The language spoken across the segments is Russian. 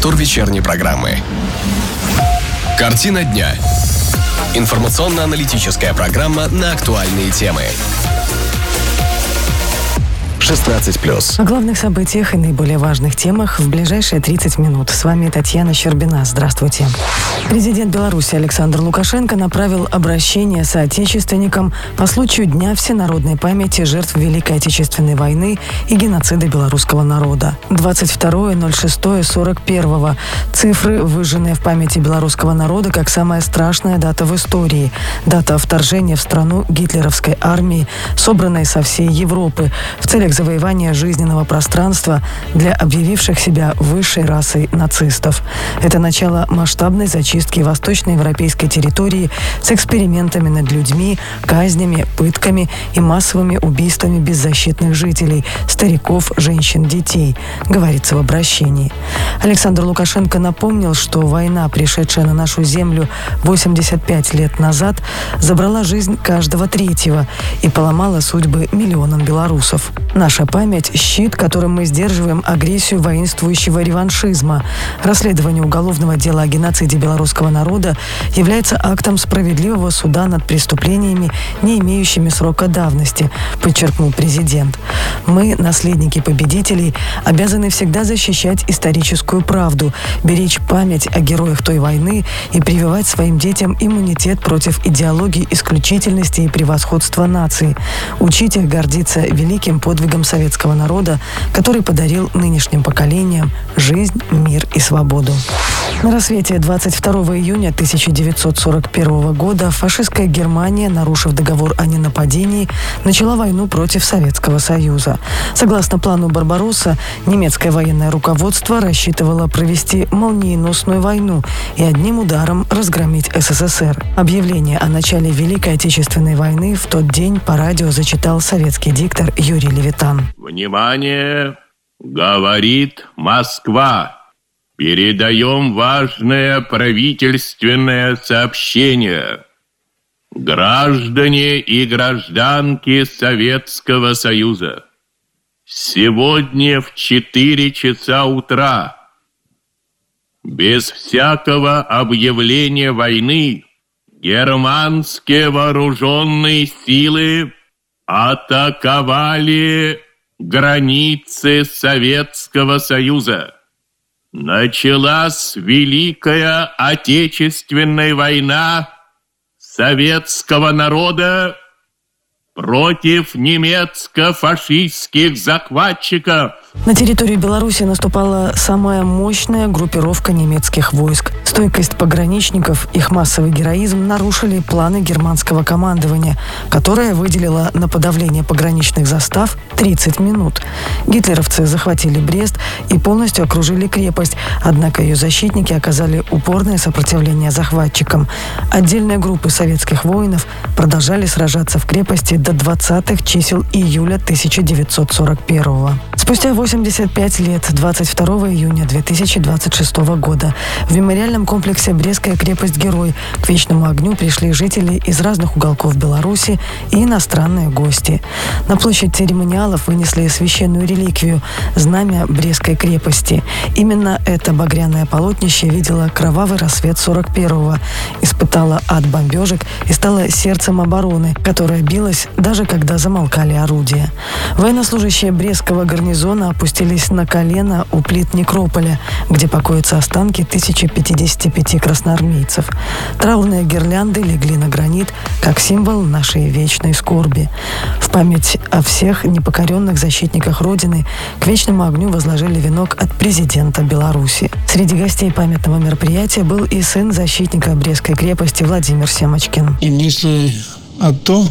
Повтор вечерней программы. Картина дня. Информационно-аналитическая программа на актуальные темы. 16+. О главных событиях и наиболее важных темах в ближайшие 30 минут. С вами Татьяна Щербина. Здравствуйте. Президент Беларуси Александр Лукашенко направил обращение соотечественникам по случаю Дня всенародной памяти жертв Великой Отечественной войны и геноцида белорусского народа. 22.06.41. Цифры, выжженные в памяти белорусского народа как самая страшная дата в истории. Дата вторжения в страну гитлеровской армии, собранной со всей Европы в целях завоевания жизненного пространства для объявивших себя высшей расой нацистов. Это начало масштабной зачистки восточноевропейской территории с экспериментами над людьми, казнями, пытками и массовыми убийствами беззащитных жителей, стариков, женщин, детей, говорится в обращении. Александр Лукашенко напомнил, что война, пришедшая на нашу землю 85 лет назад, забрала жизнь каждого третьего и поломала судьбы миллионам белорусов. Наша память – щит, которым мы сдерживаем агрессию воинствующего реваншизма. Расследование уголовного дела о геноциде белорусского народа является актом справедливого суда над преступлениями, не имеющими срока давности, подчеркнул президент. Мы, наследники победителей, обязаны всегда защищать историческую правду, беречь память о героях той войны и прививать своим детям иммунитет против идеологии исключительности и превосходства нации, учить их гордиться великим подвигом советского народа, который подарил нынешним поколениям жизнь, мир и свободу. На рассвете 22 июня 1941 года фашистская Германия, нарушив договор о ненападении, начала войну против Советского Союза. Согласно плану Барбаросса, немецкое военное руководство рассчитывало провести молниеносную войну и одним ударом разгромить СССР. Объявление о начале Великой Отечественной войны в тот день по радио зачитал советский диктор Юрий Левитан. Внимание! Говорит Москва. Передаем важное правительственное сообщение. Граждане и гражданки Советского Союза, сегодня в 4 часа утра, без всякого объявления войны, германские вооруженные силы атаковали границы Советского Союза. Началась Великая Отечественная война советского народа против немецко-фашистских захватчиков. На территории Беларуси наступала самая мощная группировка немецких войск. Стойкость пограничников, их массовый героизм нарушили планы германского командования, которое выделило на подавление пограничных застав 30 минут. Гитлеровцы захватили Брест и полностью окружили крепость, однако ее защитники оказали упорное сопротивление захватчикам. Отдельные группы советских воинов продолжали сражаться в крепости до 20-х чисел июля 1941-го. Спустя 85 лет, 22 июня 2026 года, в мемориальном комплексе «Брестская крепость-герой» к вечному огню пришли жители из разных уголков Беларуси и иностранные гости. На площадь церемониалов вынесли священную реликвию – знамя Брестской крепости. Именно это багряное полотнище видело кровавый рассвет 41-го, испытало ад бомбежек и стало сердцем обороны, которая билась даже когда замолкали орудия. Военнослужащие Брестского гарнизона опустились на колено у плит некрополя, где покоятся останки 1055 красноармейцев. Траурные гирлянды легли на гранит, как символ нашей вечной скорби. В память о всех непокоренных защитниках Родины к вечному огню возложили венок от президента Беларуси. Среди гостей памятного мероприятия был и сын защитника Брестской крепости Владимир Семочкин. И мысли о том,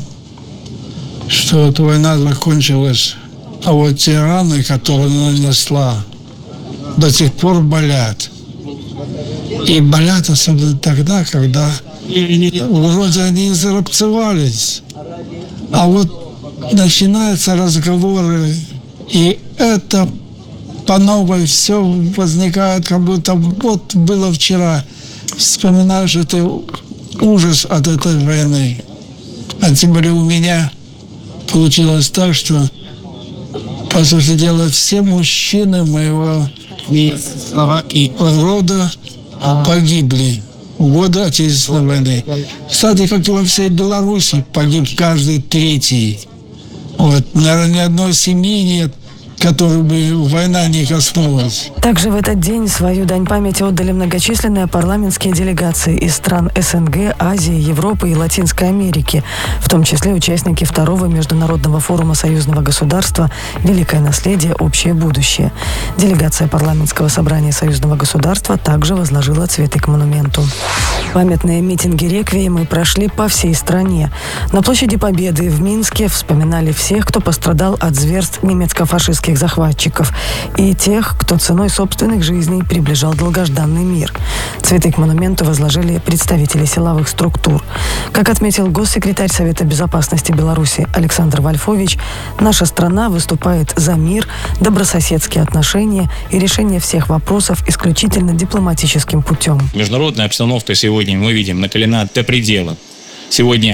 что эта война закончилась, а вот те раны, которые она нанесла, до сих пор болят. И болят особенно тогда, когда вроде они и зарубцевались, а вот начинаются разговоры, и это по новой все возникает, как будто вот было вчера. Вспоминаешь это ужас от этой войны. А тем более у меня получилось так, что По сути дела, все мужчины моего рода погибли в годы Отечественной войны. Кстати, как и во всей Беларуси, погиб каждый третий. Вот. Наверное, ни одной семьи нет, которую бы война не коснулась. Также в этот день свою дань памяти отдали многочисленные парламентские делегации из стран СНГ, Азии, Европы и Латинской Америки, в том числе участники второго международного форума союзного государства «Великое наследие. Общее будущее». Делегация парламентского собрания союзного государства также возложила цветы к монументу. Памятные митинги реквиемы прошли по всей стране. На площади Победы в Минске вспоминали всех, кто пострадал от зверств немецко-фашистских захватчиков, и тех, кто ценой собственных жизней приближал долгожданный мир. Цветы к монументу возложили представители силовых структур. Как отметил госсекретарь Совета безопасности Беларуси Александр Вольфович, наша страна выступает за мир, добрососедские отношения и решение всех вопросов исключительно дипломатическим путем. Международная обстановка сегодня, мы видим, накалена до предела. Сегодня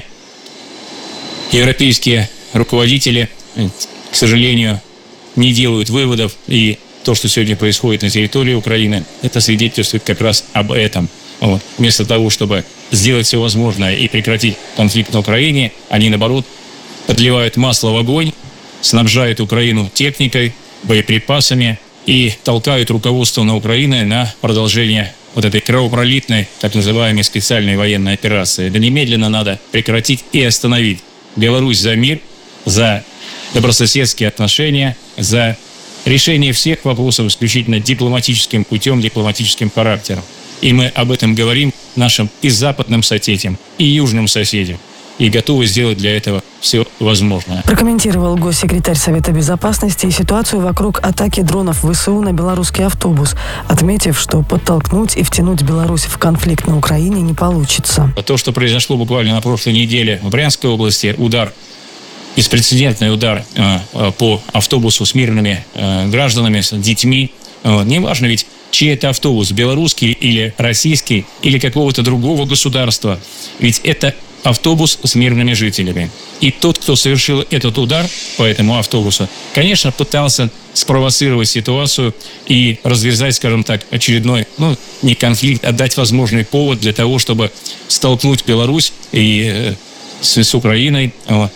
европейские руководители, к сожалению, не делают выводов, и то, что сегодня происходит на территории Украины, это свидетельствует как раз об этом. Вот. Вместо того, чтобы сделать все возможное и прекратить конфликт на Украине, они, наоборот, подливают масло в огонь, снабжают Украину техникой, боеприпасами и толкают руководство на Украине на продолжение вот этой кровопролитной, так называемой специальной военной операции. Да немедленно надо прекратить и остановить. Беларусь за мир, за добрососедские отношения, за решение всех вопросов исключительно дипломатическим путем, дипломатическим характером. И мы об этом говорим нашим и западным соседям, и южным соседям. И готовы сделать для этого все возможное. Прокомментировал госсекретарь Совета безопасности ситуацию вокруг атаки дронов ВСУ на белорусский автобус, отметив, что подтолкнуть и втянуть Беларусь в конфликт на Украине не получится. То, что произошло буквально на прошлой неделе в Брянской области, беспрецедентный удар по автобусу с мирными гражданами, с детьми. Неважно ведь, чей это автобус, белорусский или российский, или какого-то другого государства. Ведь это автобус с мирными жителями. И тот, кто совершил этот удар по этому автобусу, конечно, пытался спровоцировать ситуацию и развязать, скажем так, очередной, не конфликт, а дать возможный повод для того, чтобы столкнуть Беларусь и с Украиной,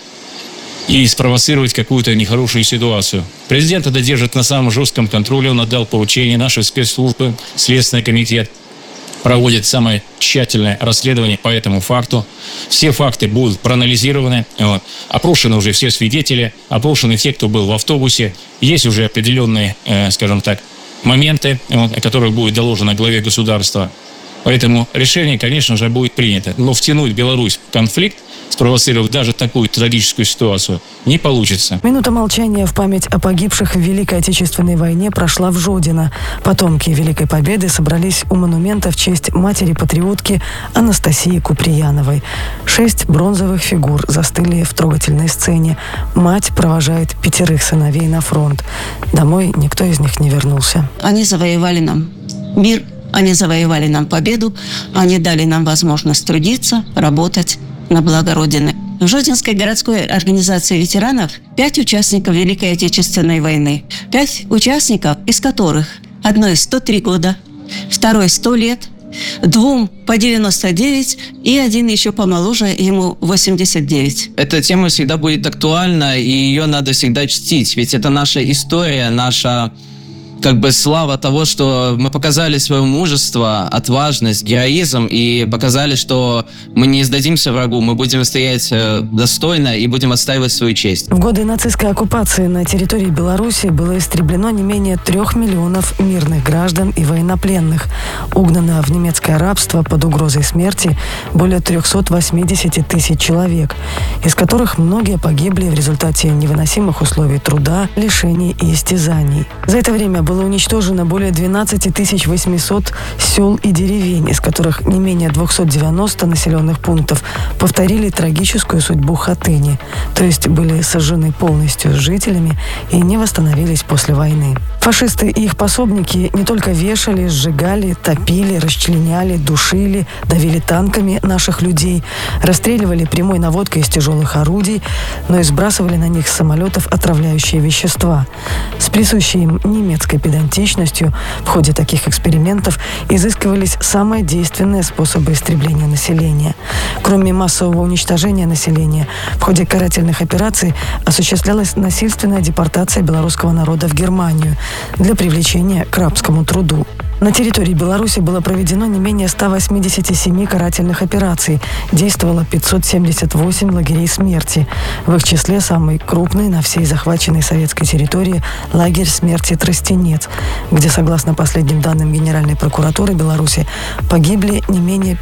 и спровоцировать какую-то нехорошую ситуацию. Президент это держит на самом жестком контроле. Он отдал поручение нашей спецслужбы, Следственный комитет проводит самое тщательное расследование по этому факту. Все факты будут проанализированы. Опрошены уже все свидетели, опрошены те, кто был в автобусе. Есть уже определенные, скажем так, моменты, о которых будет доложено главе государства. Поэтому решение, конечно же, будет принято. Но втянуть Беларусь в конфликт, спровоцировав даже такую трагическую ситуацию, не получится. Минута молчания в память о погибших в Великой Отечественной войне прошла в Жодино. Потомки Великой Победы собрались у монумента в честь матери-патриотки Анастасии Куприяновой. 6 бронзовых фигур застыли в трогательной сцене. Мать провожает 5 сыновей на фронт. Домой никто из них не вернулся. Они завоевали нам мир, они завоевали нам победу, они дали нам возможность трудиться, работать на благо Родины. В Жодинской городской организации ветеранов 5 участников Великой Отечественной войны. 5 участников, из которых одной 103 года, второй 100 лет, 2 по 99 и один еще помоложе, ему 89. Эта тема всегда будет актуальна, и ее надо всегда чтить, ведь это наша история, наша слава того, что мы показали свое мужество, отважность, героизм и показали, что мы не сдадимся врагу, мы будем стоять достойно и будем отстаивать свою честь. В годы нацистской оккупации на территории Беларуси было истреблено не менее 3 миллионов мирных граждан и военнопленных. Угнано в немецкое рабство под угрозой смерти более 380 тысяч человек, из которых многие погибли в результате невыносимых условий труда, лишений и истязаний. За это время было уничтожено более 12 800 сел и деревень, из которых не менее 290 населенных пунктов повторили трагическую судьбу Хатыни, то есть были сожжены полностью с жителями и не восстановились после войны. Фашисты и их пособники не только вешали, сжигали, топили, расчленяли, душили, давили танками наших людей, расстреливали прямой наводкой из тяжелых орудий, но и сбрасывали на них с самолетов отравляющие вещества. С присущей им немецкой педантичностью в ходе таких экспериментов изыскивались самые действенные способы истребления населения. Кроме массового уничтожения населения, в ходе карательных операций осуществлялась насильственная депортация белорусского народа в Германию для привлечения к рабскому труду. На территории Беларуси было проведено не менее 187 карательных операций, действовало 578 лагерей смерти. В их числе самый крупный на всей захваченной советской территории лагерь смерти Тростенец, где, согласно последним данным Генеральной прокуратуры Беларуси, погибли не менее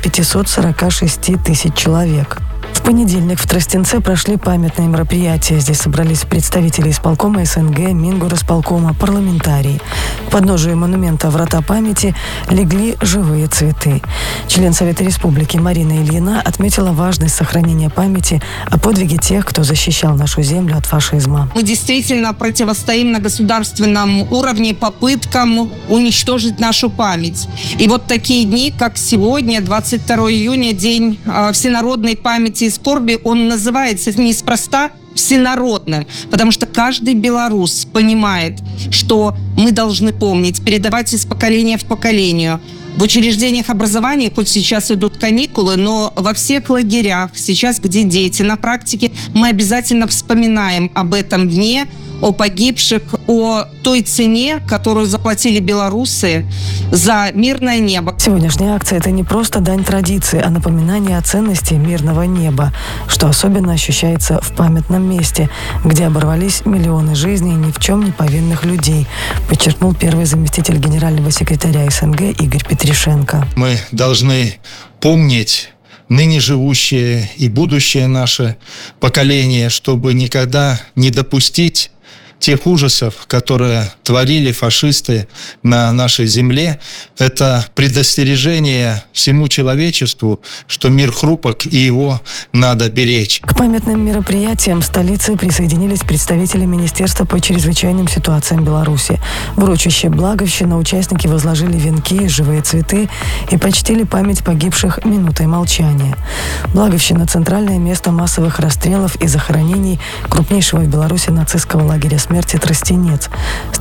546 тысяч человек. В понедельник в Тростенце прошли памятные мероприятия. Здесь собрались представители исполкома СНГ, Мингорисполкома, парламентарии. К подножию монумента «Врата памяти» легли живые цветы. Член Совета Республики Марина Ильина отметила важность сохранения памяти о подвиге тех, кто защищал нашу землю от фашизма. Мы действительно противостоим на государственном уровне попыткам уничтожить нашу память. И вот такие дни, как сегодня, 22 июня, День всенародной памяти и скорби, он называется неспроста всенародно, потому что каждый белорус понимает, что мы должны помнить, передавать из поколения в поколение. В учреждениях образования, хоть сейчас идут каникулы, но во всех лагерях, сейчас, где дети на практике, мы обязательно вспоминаем об этом дне, о погибших, о той цене, которую заплатили белорусы за мирное небо. Сегодняшняя акция – это не просто дань традиции, а напоминание о ценности мирного неба, что особенно ощущается в памятном месте, где оборвались миллионы жизней ни в чем не повинных людей, подчеркнул первый заместитель генерального секретаря СНГ Игорь Петришенко. Мы должны помнить ныне живущее и будущее наше поколение, чтобы никогда не допустить тех ужасов, которые творили фашисты на нашей земле. Это предостережение всему человечеству, что мир хрупок и его надо беречь. К памятным мероприятиям в столице присоединились представители Министерства по чрезвычайным ситуациям Беларуси. В урочище Благовщина участники возложили венки, живые цветы и почтили память погибших минутой молчания. Благовщина – центральное место массовых расстрелов и захоронений крупнейшего в Беларуси нацистского лагеря смерти Тростенец. С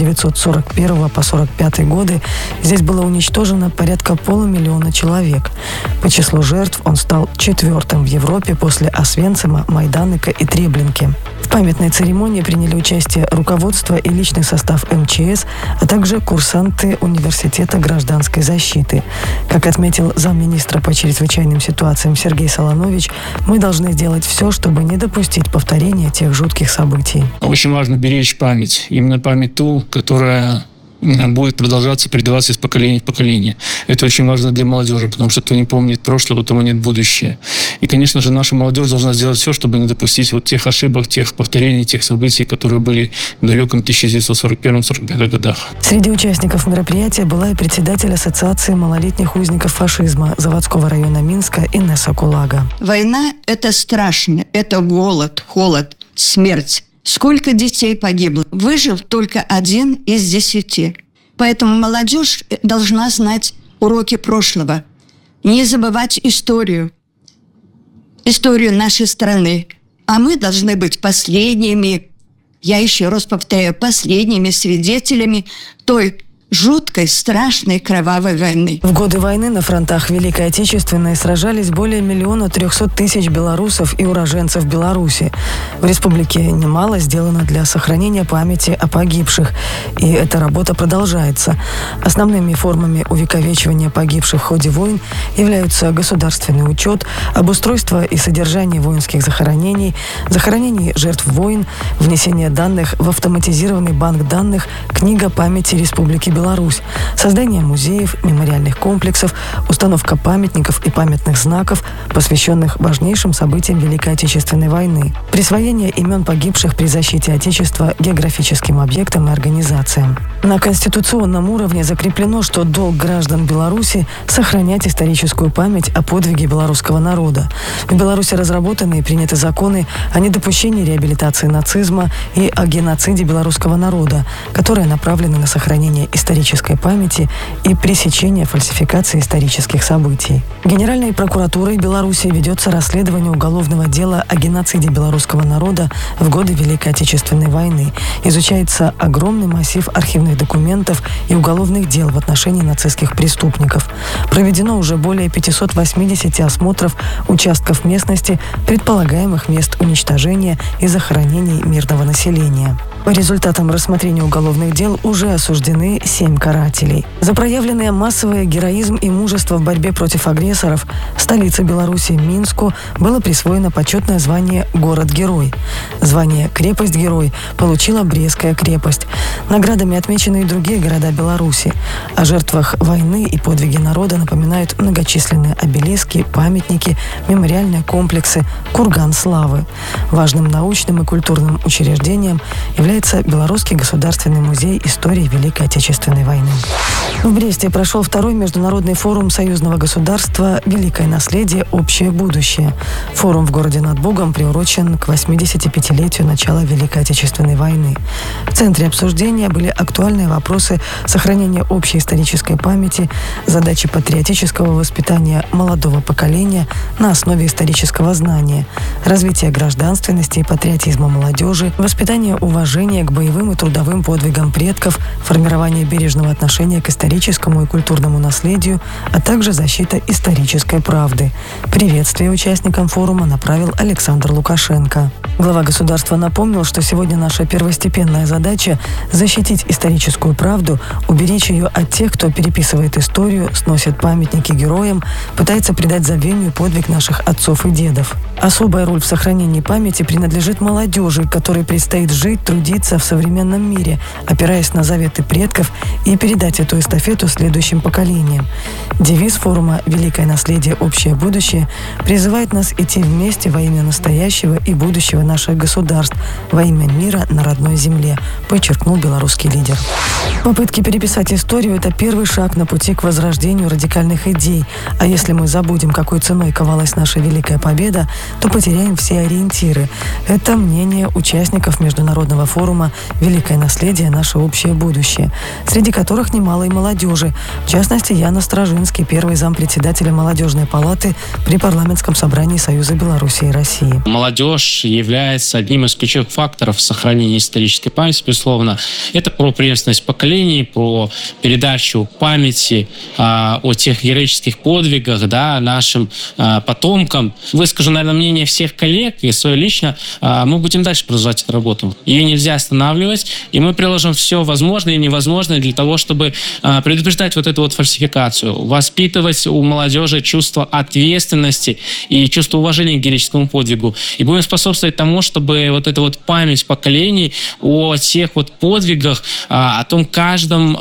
1941 по 1945 годы здесь было уничтожено порядка 500 000 человек. По числу жертв он стал 4-м в Европе после Освенцима, Майданека и Треблинки. В памятной церемонии приняли участие руководство и личный состав МЧС, а также курсанты Университета гражданской защиты. Как отметил замминистра по чрезвычайным ситуациям Сергей Солонович, мы должны сделать все, чтобы не допустить повторения тех жутких событий. Очень важно беречь память. Именно память ту, которая будет продолжаться, передаваться из поколения в поколение. Это очень важно для молодежи, потому что кто не помнит прошлое, тому нет будущего. И, конечно же, наша молодежь должна сделать все, чтобы не допустить вот тех ошибок, тех повторений, тех событий, которые были в далеком 1941-1945 годах. Среди участников мероприятия была и председатель Ассоциации малолетних узников фашизма заводского района Минска Инесса Кулага. Война – это страшно. Это голод, холод, смерть. Сколько детей погибло? Выжил только 1 из 10. Поэтому молодежь должна знать уроки прошлого. Не забывать историю нашей страны. А мы должны быть последними, я еще раз повторяю, последними свидетелями той жуткой, страшной, кровавой войны. В годы войны на фронтах Великой Отечественной сражались более 1 300 000 белорусов и уроженцев Беларуси. В республике немало сделано для сохранения памяти о погибших, и эта работа продолжается. Основными формами увековечивания погибших в ходе войн являются государственный учет, обустройство и содержание воинских захоронений, захоронений жертв войн, внесение данных в автоматизированный банк данных «Книга памяти Республики Беларусь». Беларусь, создание музеев, мемориальных комплексов, установка памятников и памятных знаков, посвященных важнейшим событиям Великой Отечественной войны, присвоение имен погибших при защите Отечества географическим объектам и организациям. На конституционном уровне закреплено, что долг граждан Беларуси – сохранять историческую память о подвиге белорусского народа. В Беларуси разработаны и приняты законы о недопущении реабилитации нацизма и о геноциде белорусского народа, которые направлены на сохранение исторической памяти и пресечение фальсификации исторических событий. Генеральной прокуратурой Беларуси ведется расследование уголовного дела о геноциде белорусского народа в годы Великой Отечественной войны. Изучается огромный массив архивных документов и уголовных дел в отношении нацистских преступников. Проведено уже более 580 осмотров участков местности, предполагаемых мест уничтожения и захоронений мирного населения. По результатам рассмотрения уголовных дел уже осуждены 7 карателей. За проявленное массовый героизм и мужество в борьбе против агрессоров столице Беларуси Минску было присвоено почетное звание «Город-герой». Звание «Крепость-герой» получила Брестская крепость. Наградами отмечены и другие города Беларуси. О жертвах войны и подвиге народа напоминают многочисленные обелиски, памятники, мемориальные комплексы, курган славы. Важным научным и культурным учреждением является Белорусский государственный музей истории Великой Отечественной войны. В Бресте прошел второй международный форум союзного государства «Великое наследие. Общее будущее». Форум в городе над Бугом приурочен к 85-летию начала Великой Отечественной войны. В центре обсуждения были актуальные вопросы сохранения общей исторической памяти, задачи патриотического воспитания молодого поколения на основе исторического знания, развития гражданственности и патриотизма молодежи, воспитание уважения к боевым и трудовым подвигам предков, формирование бережного отношения к историческому и культурному наследию, а также защита исторической правды. Приветствие участникам форума направил Александр Лукашенко. Глава государства напомнил, что сегодня наша первостепенная задача – защитить историческую правду, уберечь ее от тех, кто переписывает историю, сносит памятники героям, пытается придать забвению подвиг наших отцов и дедов. Особая роль в сохранении памяти принадлежит молодежи, которой предстоит жить, трудиться в современном мире, опираясь на заветы предков и передать эту эстафету следующим поколениям. Девиз форума «Великое наследие. Общее будущее» призывает нас идти вместе во имя настоящего и будущего наших государств, во имя мира на родной земле, подчеркнул белорусский лидер. Попытки переписать историю – это первый шаг на пути к возрождению радикальных идей. А если мы забудем, какой ценой ковалась наша великая победа, то потеряем все ориентиры. Это мнение участников международного форума «Великое наследие. Наше общее будущее», среди которых немало и молодежи. В частности, Яна Стражинский, первый зампредседателя молодежной палаты при парламентском собрании Союза Беларуси и России. Молодежь является одним из ключевых факторов сохранения исторической памяти, безусловно. Это про преемственность поколений, про передачу памяти о тех героических подвигах, да, нашим потомкам. Выскажу, наверное, мнение всех коллег и свое лично. Мы будем дальше продолжать эту работу. Ее нельзя останавливать, и мы приложим все возможное и невозможное для того, чтобы предупреждать вот эту вот фальсификацию, воспитывать у молодежи чувство ответственности и чувство уважения к героическому подвигу. И будем способствовать тому, чтобы вот эта вот память поколений о тех вот подвигах, о том каждом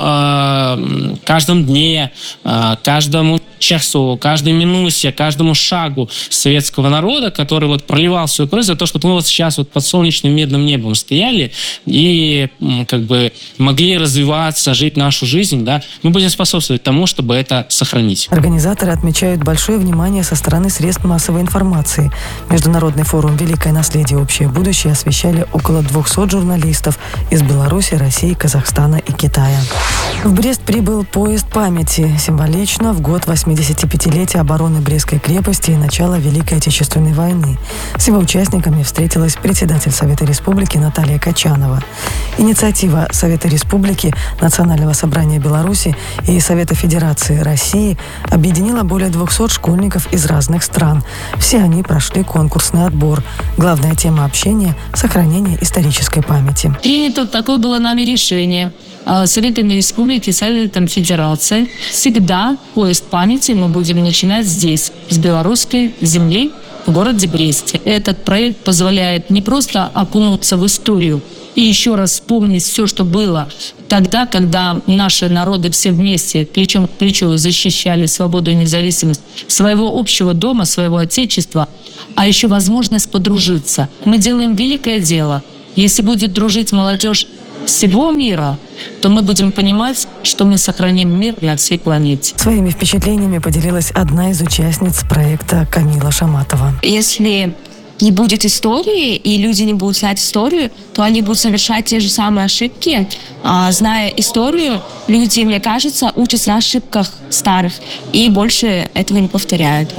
дне, каждому часу, каждой минуте, каждому шагу советского народа, который вот проливал свою кровь за то, чтобы мы вот сейчас вот под солнечным медным небом стояли и как бы могли развиваться, жить нашу жизнь, да, мы будем способствовать тому, чтобы это сохранить. Организаторы отмечают большое внимание со стороны средств массовой информации. Международный форум «Великое наследие. Общее будущее» освещали около 200 журналистов из Беларуси, России, Казахстана и Китая. В Брест прибыл поезд памяти. Символично в год 85-летия обороны Брестской крепости и начала Великой Отечественной войны. С его участниками встретилась председатель Совета Республики Наталья Качанова. Инициатива Совета Республики, Национального собрания Беларуси и Совета Федерации России объединила более 200 школьников из разных стран. Все они прошли конкурсный отбор. Главная тема общения – сохранение исторической памяти. Принято такое было нами решение. Советом Республики, Советом Федерации. Всегда поезд памяти мы будем начинать здесь, с белорусской земли, в городе Бресте. Этот проект позволяет не просто окунуться в историю и еще раз вспомнить все, что было тогда, когда наши народы все вместе, плечом к плечу, защищали свободу и независимость своего общего дома, своего отечества, а еще возможность подружиться. Мы делаем великое дело. Если будет дружить молодежь всего мира, то мы будем понимать, что мы сохраним мир на всей планете. Своими впечатлениями поделилась одна из участниц проекта Камила Шаматова. Если не будет истории, и люди не будут знать историю, то они будут совершать те же самые ошибки. Зная историю, люди, мне кажется, учатся на ошибках старых и больше этого не повторяют.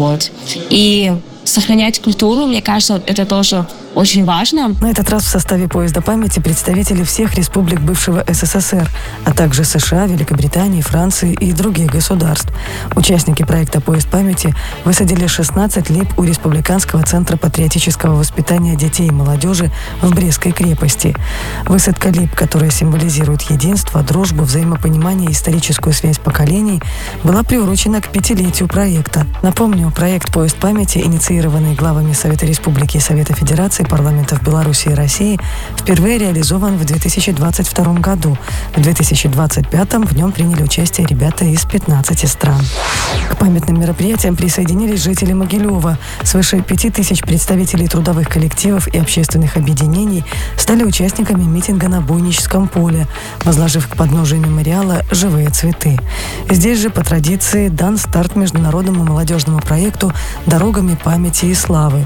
И сохранять культуру, мне кажется, это тоже очень важно. На этот раз в составе поезда памяти представители всех республик бывшего СССР, а также США, Великобритании, Франции и других государств. Участники проекта «Поезд памяти» высадили 16 лип у Республиканского центра патриотического воспитания детей и молодежи в Брестской крепости. Высадка лип, которая символизирует единство, дружбу, взаимопонимание и историческую связь поколений, была приурочена к 5-летию проекта. Напомню, проект «Поезд памяти», инициированный главами Совета Республики и Совета Федерации, парламентов Беларуси и России, впервые реализован в 2022 году. В 2025 в нем приняли участие ребята из 15 стран. К памятным мероприятиям присоединились жители Могилева. Свыше 5000 представителей трудовых коллективов и общественных объединений стали участниками митинга на Буйническом поле, возложив к подножию мемориала живые цветы. Здесь же, по традиции, дан старт международному молодежному проекту «Дорогами памяти и славы».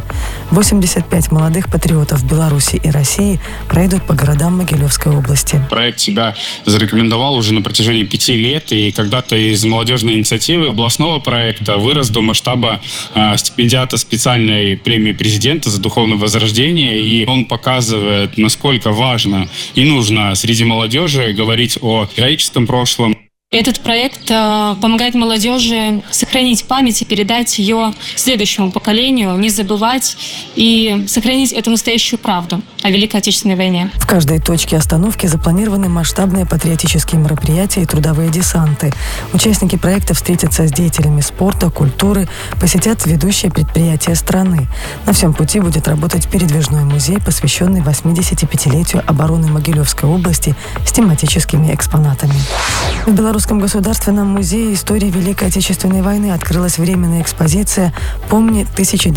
85 молодых патриотов Беларуси и России пройдут по городам Могилевской области. Проект себя зарекомендовал уже на протяжении 5 лет, и когда-то из молодежной инициативы областного проекта вырос до масштаба стипендиата специальной премии президента за духовное возрождение, и он показывает, насколько важно и нужно среди молодежи говорить о героическом прошлом. Этот проект помогает молодежи сохранить память и передать ее следующему поколению, не забывать и сохранить эту настоящую правду о Великой Отечественной войне. В каждой точке остановки запланированы масштабные патриотические мероприятия и трудовые десанты. Участники проекта встретятся с деятелями спорта, культуры, посетят ведущие предприятия страны. На всем пути будет работать передвижной музей, посвященный 85-летию обороны Могилевской области с тематическими экспонатами. В Белорусском государственном музее истории Великой Отечественной войны открылась временная экспозиция «Помни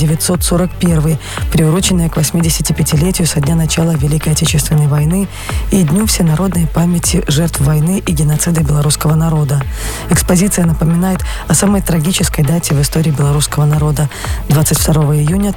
1941», приуроченная к 85-летию со дня начала Великой Отечественной войны и Дню всенародной памяти жертв войны и геноцида белорусского народа. Экспозиция напоминает о самой трагической дате в истории белорусского народа – 22 июня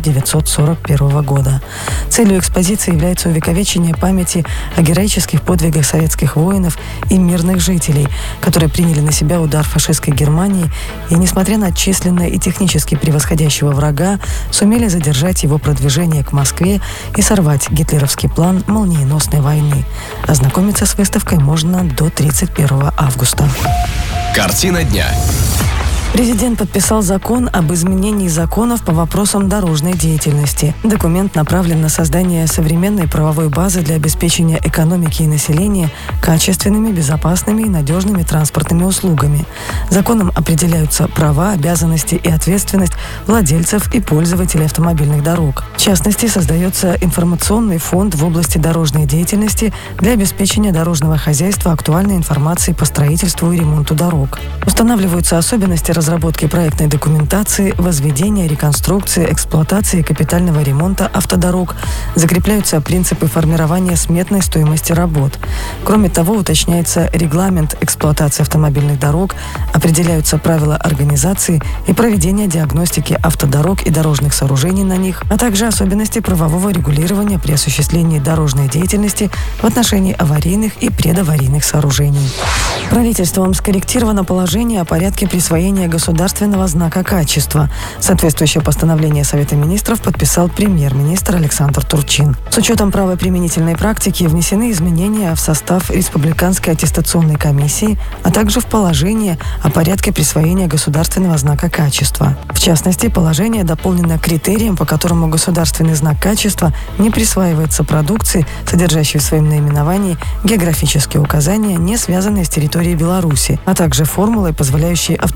1941 года. Целью экспозиции является увековечение памяти о героических подвигах советских воинов и мирных жителей, которые приняли на себя удар фашистской Германии и, несмотря на численно и технически превосходящего врага, сумели задержать его продвижение к Москве и сорвать гитлеровский план молниеносной войны. Ознакомиться с выставкой можно до 31 августа. Картина дня. Президент подписал закон об изменении законов по вопросам дорожной деятельности. Документ направлен на создание современной правовой базы для обеспечения экономики и населения качественными, безопасными и надежными транспортными услугами. Законом определяются права, обязанности и ответственность владельцев и пользователей автомобильных дорог. В частности, создается информационный фонд в области дорожной деятельности для обеспечения дорожного хозяйства актуальной информацией по строительству и ремонту дорог. Устанавливаются особенности разработки проектной документации, возведения, реконструкции, эксплуатации и капитального ремонта автодорог, закрепляются принципы формирования сметной стоимости работ. Кроме того, уточняется регламент эксплуатации автомобильных дорог, определяются правила организации и проведения диагностики автодорог и дорожных сооружений на них, а также особенности правового регулирования при осуществлении дорожной деятельности в отношении аварийных и предаварийных сооружений. Правительством скорректировано положение о порядке присвоения государственного знака качества. Соответствующее постановление Совета министров подписал премьер-министр Александр Турчин. С учетом правоприменительной практики внесены изменения в состав Республиканской аттестационной комиссии, а также в положение о порядке присвоения государственного знака качества. В частности, положение дополнено критерием, по которому государственный знак качества не присваивается продукции, содержащей в своем наименовании географические указания, не связанные с территорией Беларуси, а также формулой, позволяющей автоматизировать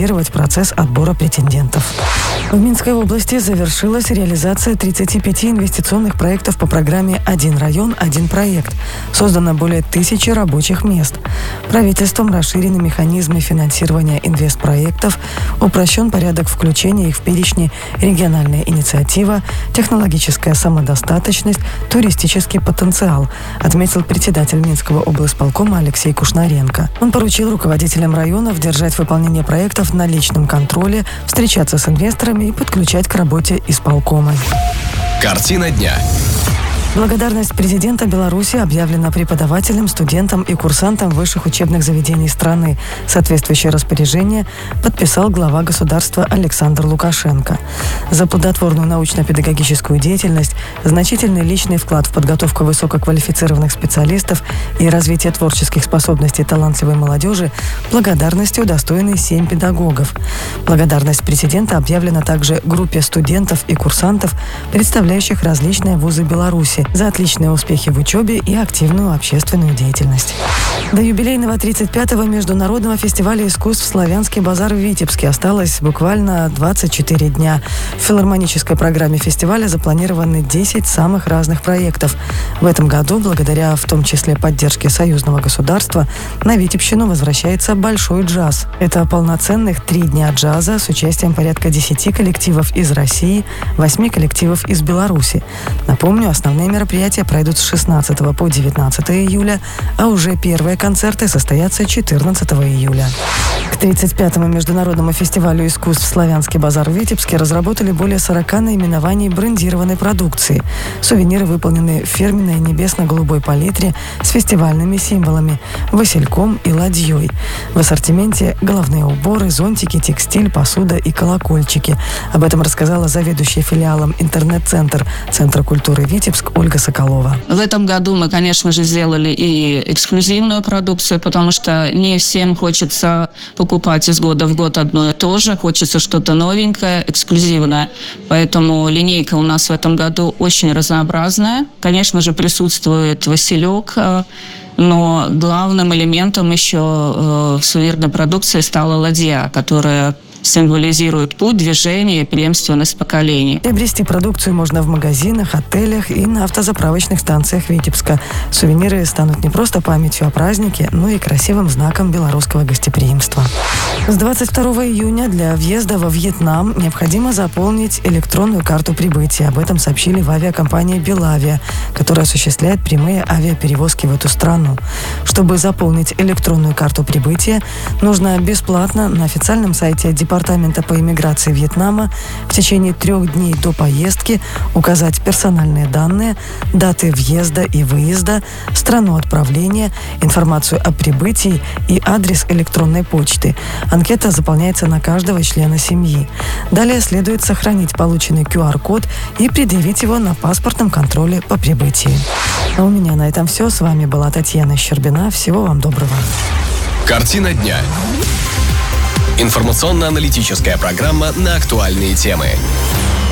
оптимизировать процесс отбора претендентов. В Минской области завершилась реализация 35 инвестиционных проектов по программе «Один район, один проект». Создано более 1000 рабочих мест. Правительством расширены механизмы финансирования инвестпроектов, упрощен порядок включения их в перечни региональная инициатива, технологическая самодостаточность, туристический потенциал, отметил председатель Минского облсполкома Алексей Кушнаренко. Он поручил руководителям районов держать выполнение проектов на личном контроле, встречаться с инвесторами и подключать к работе исполкома. Картина дня. Благодарность президента Беларуси объявлена преподавателям, студентам и курсантам высших учебных заведений страны. Соответствующее распоряжение подписал глава государства Александр Лукашенко. За плодотворную научно-педагогическую деятельность, значительный личный вклад в подготовку высококвалифицированных специалистов и развитие творческих способностей талантливой молодежи благодарностью удостоены 7 педагогов. Благодарность президента объявлена также группе студентов и курсантов, представляющих различные вузы Беларуси, за отличные успехи в учебе и активную общественную деятельность. До юбилейного 35-го международного фестиваля искусств «Славянский базар» в Витебске осталось буквально 24 дня. В филармонической программе фестиваля запланированы 10 самых разных проектов. В этом году, благодаря в том числе поддержке союзного государства, на Витебщину возвращается большой джаз. Это полноценных 3 дня джаза с участием порядка 10 коллективов из России, 8 коллективов из Беларуси. Напомню, основные мероприятия пройдут с 16 по 19 июля, а уже первые концерты состоятся 14 июля. К 35-му международному фестивалю искусств «Славянский базар» в Витебске разработали более 40 наименований брендированной продукции. Сувениры выполнены в фирменной небесно-голубой палитре с фестивальными символами – васильком и ладьей. В ассортименте головные уборы, зонтики, текстиль, посуда и колокольчики. Об этом рассказала заведующая филиалом интернет-центр Центра культуры «Витебск» Ольга Соколова. В этом году мы, конечно же, сделали и эксклюзивную продукцию, потому что не всем хочется покупать из года в год одно и то же. Хочется что-то новенькое, эксклюзивное. Поэтому линейка у нас в этом году очень разнообразная. Конечно же, присутствует василек, но главным элементом еще в сувенирной продукции стала ладья, которая символизирует путь, движение и преемственность поколений. Приобрести продукцию можно в магазинах, отелях и на автозаправочных станциях Витебска. Сувениры станут не просто памятью о празднике, но и красивым знаком белорусского гостеприимства. С 22 июня для въезда во Вьетнам необходимо заполнить электронную карту прибытия. Об этом сообщили в авиакомпании «Белавия», которая осуществляет прямые авиаперевозки в эту страну. Чтобы заполнить электронную карту прибытия, нужно бесплатно на официальном сайте Департамента по иммиграции Вьетнама в течение 3 дней до поездки указать персональные данные, даты въезда и выезда, страну отправления, информацию о прибытии и адрес электронной почты. Анкета заполняется на каждого члена семьи. Далее следует сохранить полученный QR-код и предъявить его на паспортном контроле по прибытии. А у меня на этом все. С вами была Татьяна Щербина. Всего вам доброго. Картина дня. Информационно-аналитическая программа на актуальные темы.